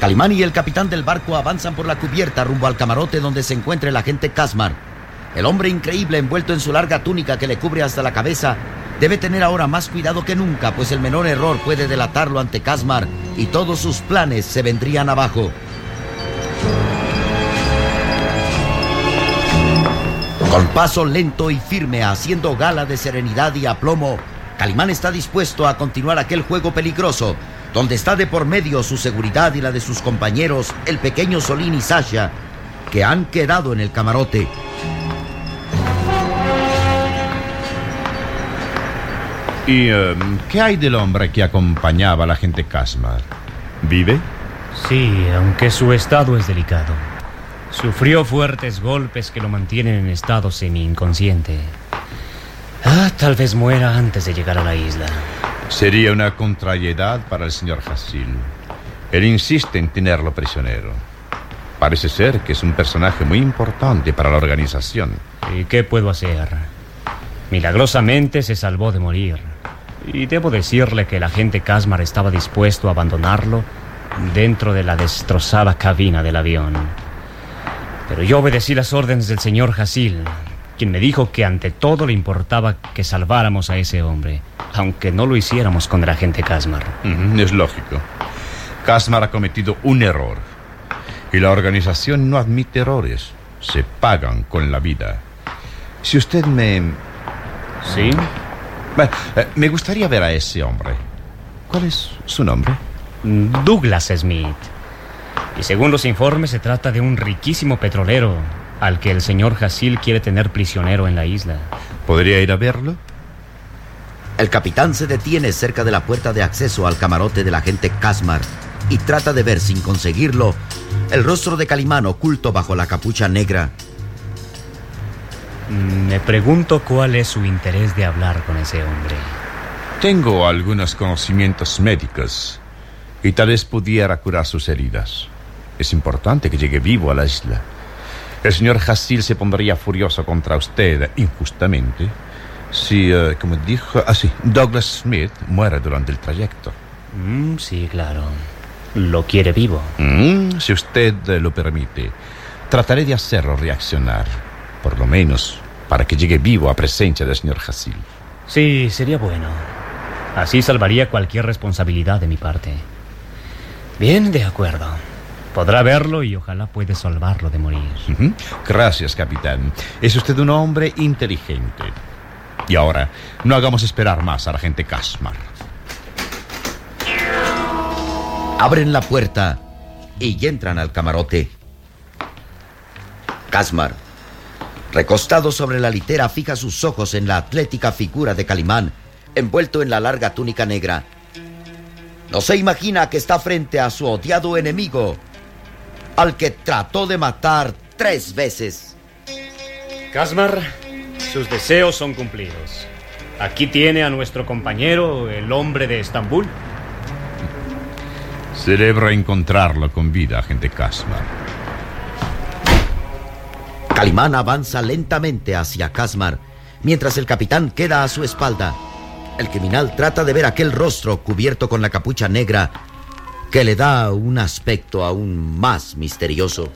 Calimán y el capitán del barco avanzan por la cubierta rumbo al camarote donde se encuentra el agente Casmar. El hombre increíble envuelto en su larga túnica que le cubre hasta la cabeza debe tener ahora más cuidado que nunca, pues el menor error puede delatarlo ante Casmar y todos sus planes se vendrían abajo. Con paso lento y firme, haciendo gala de serenidad y aplomo, Calimán está dispuesto a continuar aquel juego peligroso, donde está de por medio su seguridad y la de sus compañeros, el pequeño Solín y Sasha, que han quedado en el camarote. ¿Y qué hay del hombre que acompañaba al agente Casmar? ¿Vive? Sí, aunque su estado es delicado. Sufrió fuertes golpes que lo mantienen en estado semi-inconsciente. Tal vez muera antes de llegar a la isla. Sería una contrariedad para el señor Hasil. Él insiste en tenerlo prisionero. Parece ser que es un personaje muy importante para la organización. ¿Y qué puedo hacer? Milagrosamente se salvó de morir. Y debo decirle que el agente Casmar estaba dispuesto a abandonarlo dentro de la destrozada cabina del avión. Pero yo obedecí las órdenes del señor Hasil, quien me dijo que ante todo le importaba que salváramos a ese hombre, aunque no lo hiciéramos con el agente Casmar. Es lógico. Casmar ha cometido un error. Y la organización no admite errores. Se pagan con la vida. Si usted me... ¿Sí? Bueno, me gustaría ver a ese hombre. ¿Cuál es su nombre? Douglas Smith. Y según los informes se trata de un riquísimo petrolero al que el señor Hasil quiere tener prisionero en la isla. ¿Podría ir a verlo? El capitán se detiene cerca de la puerta de acceso al camarote del agente Casmar y trata de ver, sin conseguirlo, el rostro de Calimán oculto bajo la capucha negra. Me pregunto cuál es su interés de hablar con ese hombre. Tengo algunos conocimientos médicos y tal vez pudiera curar sus heridas. Es importante que llegue vivo a la isla. El señor Hasil se pondría furioso contra usted injustamente si, como dijo, Douglas Smith muere durante el trayecto. Sí, claro. Lo quiere vivo. Si usted lo permite, trataré de hacerlo reaccionar, por lo menos para que llegue vivo a presencia del señor Hasil. Sí, sería bueno. Así salvaría cualquier responsabilidad de mi parte. Bien, de acuerdo. Podrá verlo y ojalá pueda salvarlo de morir. Gracias, capitán. Es usted un hombre inteligente. Y ahora, no hagamos esperar más al agente Casmar. Abren la puerta y entran al camarote. Casmar, recostado sobre la litera, fija sus ojos en la atlética figura de Calimán, envuelto en la larga túnica negra. No se imagina que está frente a su odiado enemigo, al que trató de matar 3 veces. Casmar, sus deseos son cumplidos. Aquí tiene a nuestro compañero, el hombre de Estambul. Celebro encontrarlo con vida, agente Casmar. Calimán avanza lentamente hacia Casmar, mientras el capitán queda a su espalda. El criminal trata de ver aquel rostro cubierto con la capucha negra que le da un aspecto aún más misterioso.